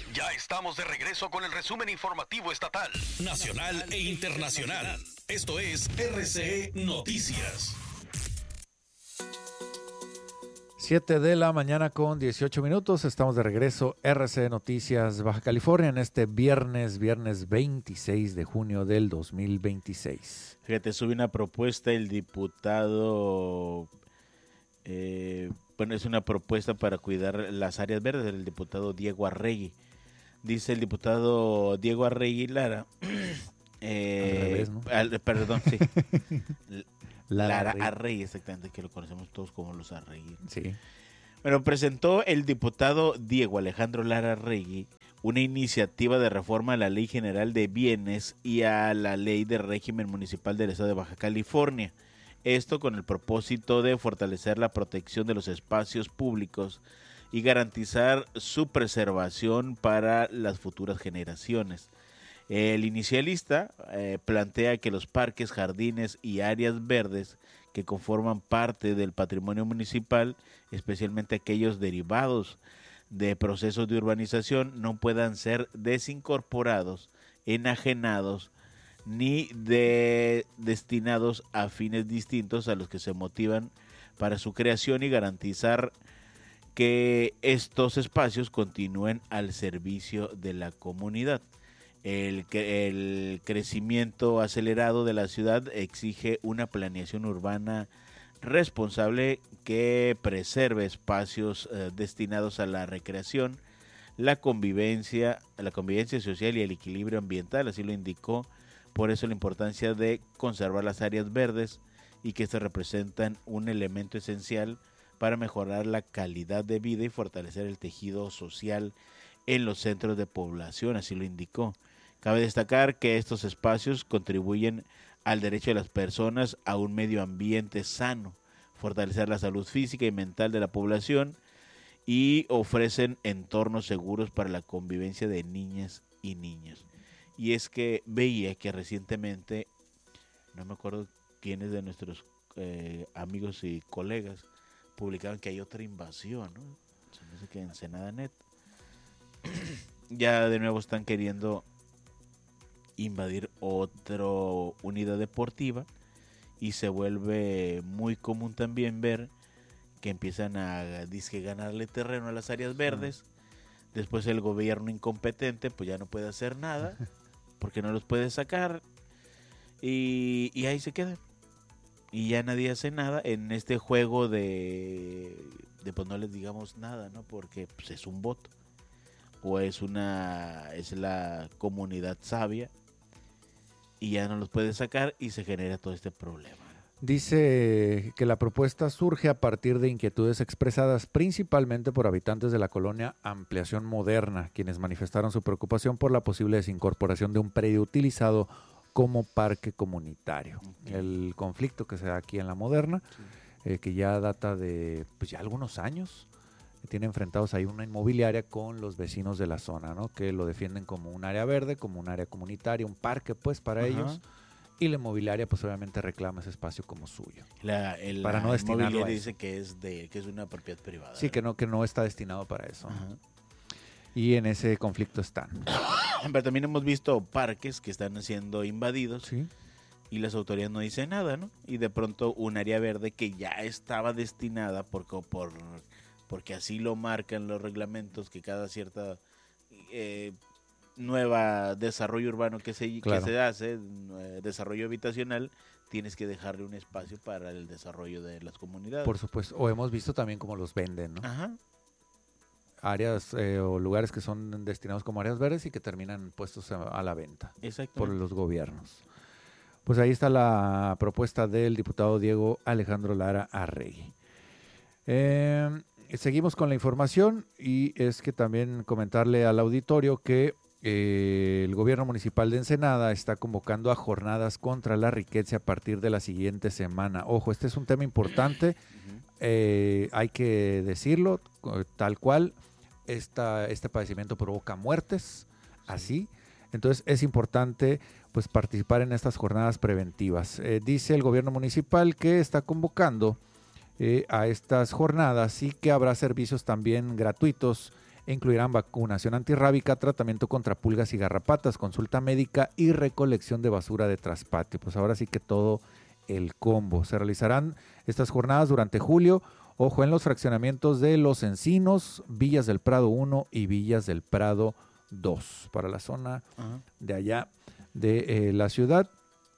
Ya estamos de regreso con el resumen informativo estatal, nacional e internacional. Esto es RCE Noticias. 7 de la mañana con 18 minutos. Estamos de regreso. RCE Noticias Baja California en este viernes 26 de junio del 2026. Fíjate, sube una propuesta el diputado... es una propuesta para cuidar las áreas verdes del diputado Diego Arregui. Dice el diputado Diego Arregui Lara. Al revés, ¿no? Perdón, sí. Lara Arregui. Arregui, exactamente, que lo conocemos todos como los Arregui. Sí. Bueno, presentó el diputado Diego Alejandro Lara Arregui una iniciativa de reforma a la Ley General de Bienes y a la Ley de Régimen Municipal del Estado de Baja California. Esto con el propósito de fortalecer la protección de los espacios públicos y garantizar su preservación para las futuras generaciones. El inicialista plantea que los parques, jardines y áreas verdes que conforman parte del patrimonio municipal, especialmente aquellos derivados de procesos de urbanización, no puedan ser desincorporados, enajenados, ni destinados a fines distintos a los que se motivan para su creación, y garantizar que estos espacios continúen al servicio de la comunidad. El crecimiento acelerado de la ciudad exige una planeación urbana responsable que preserve espacios destinados a la recreación, la convivencia social y el equilibrio ambiental, así lo indicó. Por eso la importancia de conservar las áreas verdes y que estas representan un elemento esencial para mejorar la calidad de vida y fortalecer el tejido social en los centros de población, así lo indicó. Cabe destacar que estos espacios contribuyen al derecho de las personas a un medio ambiente sano, fortalecer la salud física y mental de la población y ofrecen entornos seguros para la convivencia de niñas y niños. Y es que veía que recientemente, no me acuerdo quiénes de nuestros amigos y colegas publicaban que hay otra invasión, ¿no? Se me hace que Ensenada Net ya de nuevo están queriendo invadir otra unidad deportiva, y se vuelve muy común también ver que empiezan a ganarle terreno a las áreas verdes. Después el gobierno incompetente pues ya no puede hacer nada porque no los puede sacar, y ahí se quedan y ya nadie hace nada en este juego de pues no les digamos nada, ¿no? Porque pues es un voto, o es la comunidad sabia, y ya no los puede sacar y se genera todo este problema. Dice que la propuesta surge a partir de inquietudes expresadas principalmente por habitantes de la colonia Ampliación Moderna, quienes manifestaron su preocupación por la posible desincorporación de un predio utilizado como parque comunitario. Okay. El conflicto que se da aquí en la Moderna, sí. Que ya data de pues ya algunos años, tiene enfrentados ahí una inmobiliaria con los vecinos de la zona, ¿no? Que lo defienden como un área verde, como un área comunitaria, un parque pues para ellos. Y la inmobiliaria pues obviamente reclama ese espacio como suyo. Para no destinarlo a eso. Dice que es una propiedad privada. Sí, que no está destinado para eso. Y en ese conflicto están. Pero también hemos visto parques que están siendo invadidos, ¿sí? Y las autoridades no dicen nada, ¿no? Y de pronto un área verde que ya estaba destinada porque así lo marcan los reglamentos, que cada cierta nueva desarrollo urbano que se hace, desarrollo habitacional, tienes que dejarle un espacio para el desarrollo de las comunidades. Por supuesto, o hemos visto también cómo los venden, ¿no? Ajá. Áreas o lugares que son destinados como áreas verdes y que terminan puestos a la venta por los gobiernos. Pues ahí está la propuesta del diputado Diego Alejandro Lara Arregui. Seguimos con la información, y es que también comentarle al auditorio que el gobierno municipal de Ensenada está convocando a jornadas contra la riqueza a partir de la siguiente semana. Ojo, este es un tema importante, hay que decirlo tal cual. Este padecimiento provoca muertes, así. Entonces es importante pues participar en estas jornadas preventivas. Dice el gobierno municipal que está convocando a estas jornadas, y que habrá servicios también gratuitos e incluirán vacunación antirrábica, tratamiento contra pulgas y garrapatas, consulta médica y recolección de basura de traspatio. Pues ahora sí que todo el combo. Se realizarán estas jornadas durante julio, ojo, en los fraccionamientos de Los Encinos, Villas del Prado 1 y Villas del Prado 2, para la zona de allá de la ciudad.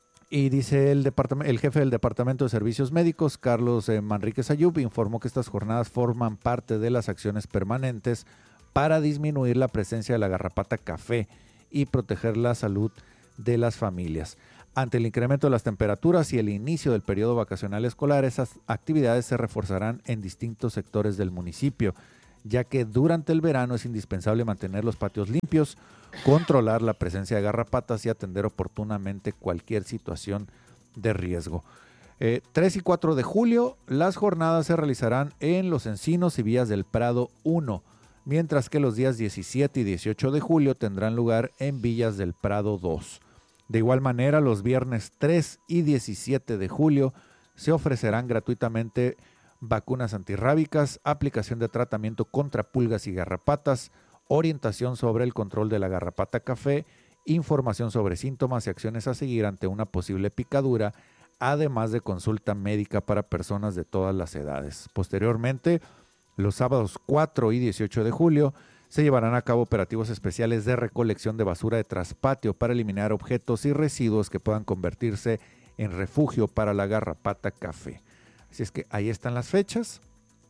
Y dice el jefe del Departamento de Servicios Médicos, Carlos Manríquez Ayub, informó que estas jornadas forman parte de las acciones permanentes para disminuir la presencia de la garrapata café y proteger la salud de las familias. Ante el incremento de las temperaturas y el inicio del periodo vacacional escolar, esas actividades se reforzarán en distintos sectores del municipio, ya que durante el verano es indispensable mantener los patios limpios, controlar la presencia de garrapatas y atender oportunamente cualquier situación de riesgo. 3 y 4 de julio, las jornadas se realizarán en Los Encinos y Villas del Prado 1, mientras que los días 17 y 18 de julio tendrán lugar en Villas del Prado 2. De igual manera, los viernes 3 y 17 de julio se ofrecerán gratuitamente vacunas antirrábicas, aplicación de tratamiento contra pulgas y garrapatas, orientación sobre el control de la garrapata café, información sobre síntomas y acciones a seguir ante una posible picadura, además de consulta médica para personas de todas las edades. Posteriormente, los sábados 4 y 18 de julio, se llevarán a cabo operativos especiales de recolección de basura de traspatio para eliminar objetos y residuos que puedan convertirse en refugio para la garrapata café. Así es que ahí están las fechas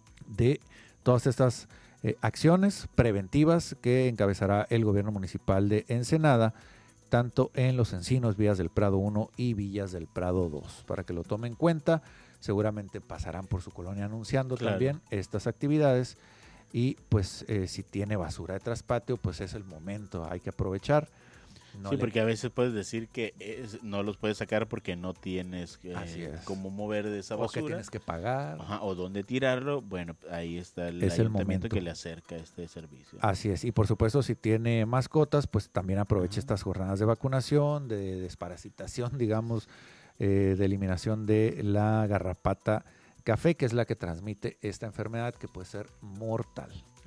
de todas estas acciones preventivas que encabezará el gobierno municipal de Ensenada, tanto en Los Encinos, Villas del Prado 1 y Villas del Prado 2. Para que lo tomen en cuenta, seguramente pasarán por su colonia anunciando también estas actividades. Y pues si tiene basura de traspatio, pues es el momento, hay que aprovechar. Porque a veces puedes decir que no los puedes sacar porque no tienes cómo mover de esa basura. O que tienes que pagar. O dónde tirarlo. Bueno, ahí está el ayuntamiento que le acerca este servicio. Así es. Y por supuesto, si tiene mascotas, pues también aproveche estas jornadas de vacunación, de desparasitación, digamos, de eliminación de la garrapata café, que es la que transmite esta enfermedad que puede ser mortal.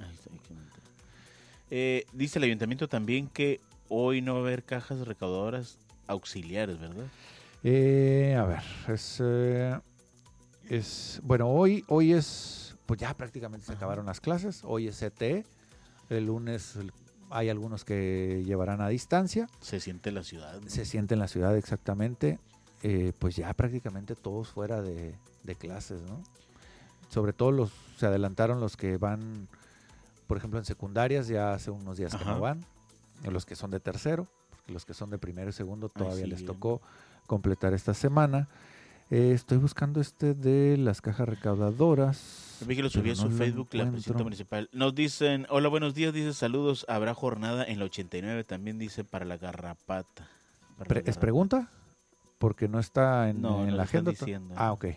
Dice el ayuntamiento también que hoy no va a haber cajas recaudadoras auxiliares, ¿verdad? A ver, bueno, hoy es, pues ya prácticamente se acabaron las clases, hoy es CTE, el lunes hay algunos que llevarán a distancia. Se siente en la ciudad, ¿no? Se siente en la ciudad, exactamente. Pues ya prácticamente todos fuera de clases, ¿no? Sobre todo se adelantaron los que van, por ejemplo, en secundarias, ya hace unos días que no van, los que son de tercero, porque los que son de primero y segundo todavía les tocó completar esta semana. Estoy buscando de las cajas recaudadoras. Vi que lo subí a su Facebook, la presidenta municipal. Nos dicen, hola, buenos días, dice saludos, habrá jornada en la 89, también dice para la garrapata. ¿Es pregunta? Porque no está en la agenda. Diciendo. Ok.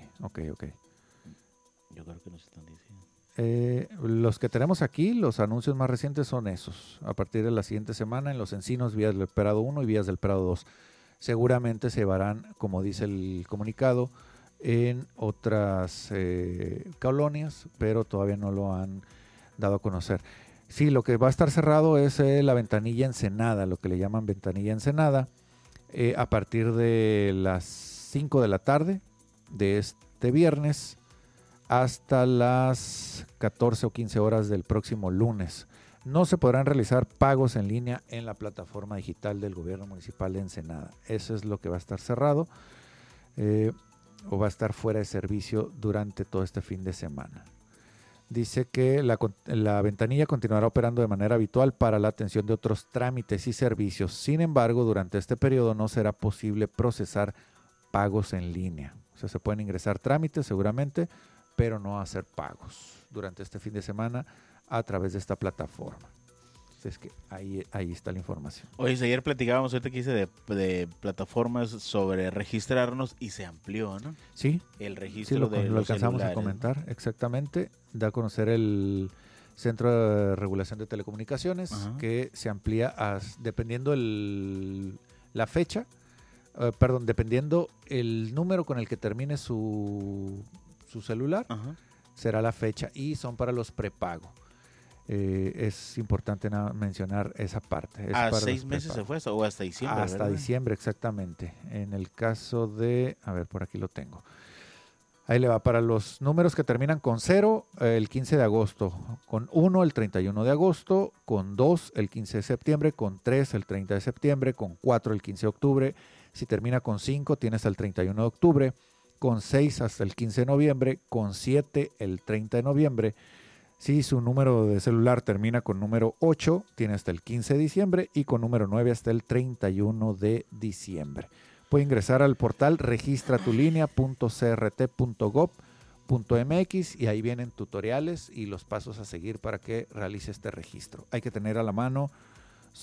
Yo creo que nos están diciendo. Los que tenemos aquí, los anuncios más recientes son esos. A partir de la siguiente semana, en Los Encinos, Villas del Prado 1 y Villas del Prado 2. Seguramente se llevarán, como dice el comunicado, en otras colonias, pero todavía no lo han dado a conocer. Sí, lo que va a estar cerrado es la ventanilla Ensenada, lo que le llaman ventanilla Ensenada, a partir de las 5 de la tarde de este viernes hasta las 14 o 15 horas del próximo lunes. No se podrán realizar pagos en línea en la plataforma digital del gobierno municipal de Ensenada. Eso es lo que va a estar cerrado o va a estar fuera de servicio durante todo este fin de semana. Dice que la ventanilla continuará operando de manera habitual para la atención de otros trámites y servicios. Sin embargo, durante este periodo no será posible procesar pagos en línea. O sea, se pueden ingresar trámites seguramente, pero no hacer pagos durante este fin de semana a través de esta plataforma. Es que ahí está la información. Oye, ayer platicábamos, ahorita que hice de plataformas sobre registrarnos y se amplió, ¿no? Sí. El registro de lo los alcanzamos celulares, a comentar, ¿no? Exactamente. Da a conocer el Centro de Regulación de Telecomunicaciones, que se amplía dependiendo la fecha, dependiendo el número con el que termine su celular, será la fecha y son para los prepago. Es importante mencionar esa parte. ¿A 6 meses se fue eso? ¿O hasta diciembre? Hasta ¿verdad? diciembre, exactamente. En el caso de... A ver, por aquí lo tengo. Ahí le va. Para los números que terminan con 0, el 15 de agosto. Con 1, el 31 de agosto. Con 2, el 15 de septiembre. Con 3, el 30 de septiembre. Con 4, el 15 de octubre. Si termina con 5, tiene hasta el 31 de octubre. Con 6, hasta el 15 de noviembre. Con 7, el 30 de noviembre. Si su número de celular termina con número 8, tiene hasta el 15 de diciembre. Y con número 9, hasta el 31 de diciembre. Puede ingresar al portal registratulínea.crt.gov.mx y ahí vienen tutoriales y los pasos a seguir para que realice este registro. Hay que tener a la mano